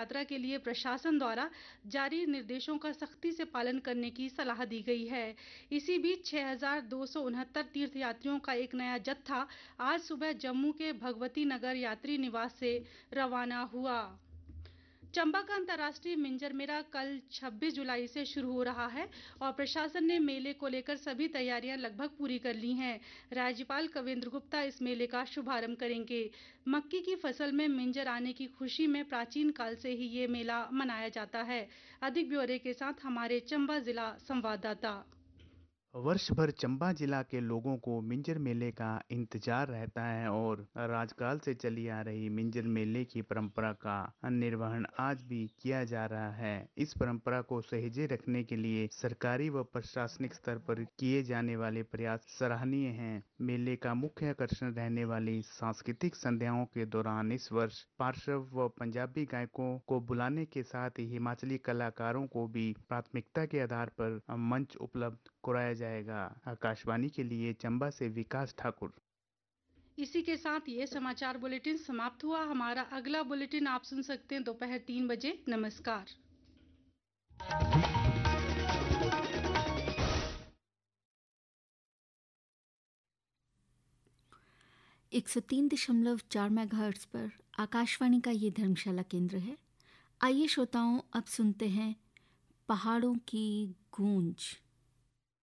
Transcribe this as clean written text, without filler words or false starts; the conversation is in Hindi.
यात्रा के लिए प्रशासन द्वारा जारी निर्देशों का सख्ती से पालन करने की सलाह दी गई है। इसी बीच 6,269 तीर्थयात्रियों का एक नया जत्था आज सुबह जम्मू के भगवती नगर यात्री निवास से रवाना हुआ। चंबा का अंतर्राष्ट्रीय मिंजर मेला कल 26 जुलाई से शुरू हो रहा है और प्रशासन ने मेले को लेकर सभी तैयारियां लगभग पूरी कर ली हैं। राज्यपाल कविंद्र गुप्ता इस मेले का शुभारंभ करेंगे। मक्की की फसल में मिंजर आने की खुशी में प्राचीन काल से ही ये मेला मनाया जाता है। अधिक ब्यौरे के साथ हमारे चंबा जिला संवाददाता। वर्ष भर चंबा जिला के लोगों को मिंजर मेले का इंतजार रहता है और राजकाल से चली आ रही मिंजर मेले की परंपरा का निर्वहन आज भी किया जा रहा है। इस परंपरा को सहेजे रखने के लिए सरकारी व प्रशासनिक स्तर पर किए जाने वाले प्रयास सराहनीय हैं। मेले का मुख्य आकर्षण रहने वाली सांस्कृतिक संध्याओं के दौरान इस वर्ष पार्श्व व पंजाबी गायकों को बुलाने के साथ ही हिमाचली कलाकारों को भी प्राथमिकता के आधार पर मंच उपलब्ध कराया जाएगा। आकाशवाणी के लिए चंबा से विकास ठाकुर। इसी के साथ ये समाचार बुलेटिन समाप्त हुआ। हमारा अगला बुलेटिन आप सुन सकते हैं दोपहर 3 बजे। नमस्कार। 103.4 मेगाहर्ट्ज पर आकाशवाणी का ये धर्मशाला केंद्र है। आइए श्रोताओं, अब सुनते हैं पहाड़ों की गूंज।